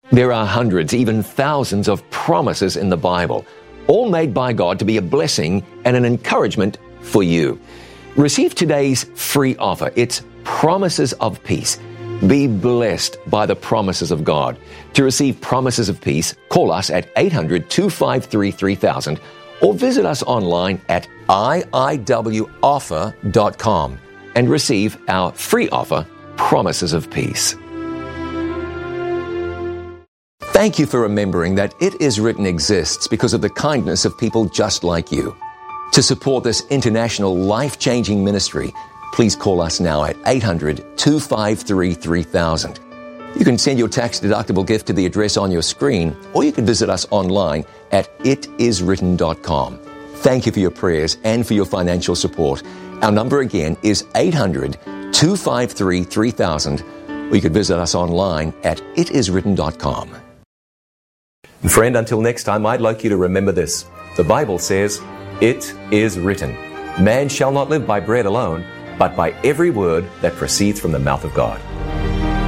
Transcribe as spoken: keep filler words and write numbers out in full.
There are hundreds, even thousands of promises in the Bible, all made by God to be a blessing and an encouragement for you. Receive today's free offer. It's Promises of Peace. Be blessed by the promises of God. To receive Promises of Peace, call us at eight hundred, two five three, three thousand or visit us online at I I W offer dot com and receive our free offer, Promises of Peace. Thank you for remembering that It Is Written exists because of the kindness of people just like you. To support this international life-changing ministry, please call us now at eight hundred, two five three, three thousand. You can send your tax-deductible gift to the address on your screen, or you can visit us online at it is written dot com. Thank you for your prayers and for your financial support. Our number again is eight hundred, two five three, three thousand, or you could visit us online at it is written dot com. Friend, until next time, I'd like you to remember this. The Bible says, "It is written, man shall not live by bread alone, but by every word that proceeds from the mouth of God."